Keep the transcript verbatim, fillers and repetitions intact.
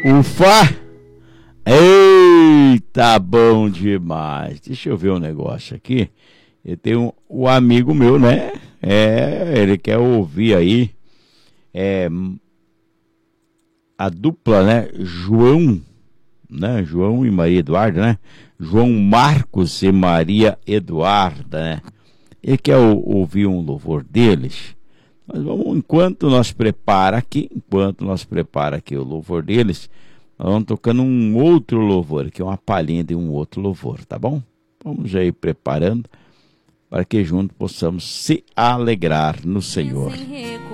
Ufa! Eita, bom demais. Deixa eu ver um negócio aqui. Eu tenho um, um amigo meu, né? É, ele quer ouvir aí é, a dupla, né? João, né? João e Maria Eduarda, né? João Marcos e Maria Eduarda, né? Ele quer o, ouvir um louvor deles. Mas vamos, enquanto nós prepara aqui, enquanto nós prepara aqui o louvor deles, nós vamos tocando um outro louvor, que é uma palhinha de um outro louvor, tá bom? Vamos já ir preparando para que juntos possamos se alegrar no Senhor.